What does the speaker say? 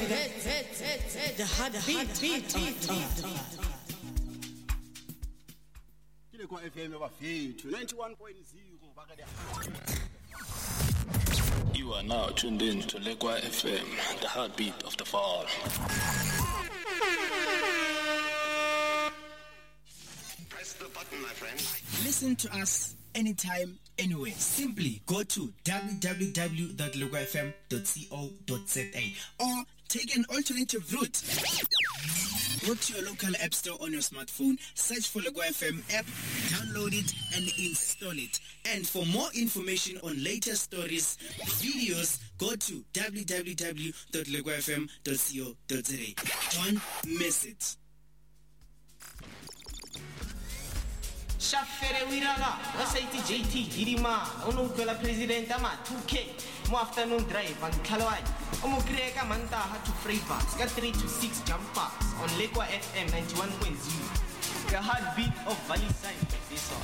The heartbeat. Kile kwa FM yabafethu 91.0 bakade. You are now tuned in to Lekwa FM, the heartbeat of the fall. Press the button, my friend. Listen to us anytime, anywhere. Simply go to www.lekwafm.co.za or take an alternative route. Go to your local app store on your smartphone, search for Lekwa FM app, download it and install it. And for more information on latest stories, videos, go to www.lekwafm.co.za. Don't miss it. Shafere Wiraga, Wasaiti JT, Dirima, Onukula President Ama, 2K, Mo afternoon drive and Kalawai, Omukreka Manta had to free pass, got 3 to 6 jump parks on Lekwa FM 91.0, the heartbeat of Valley Side, this song.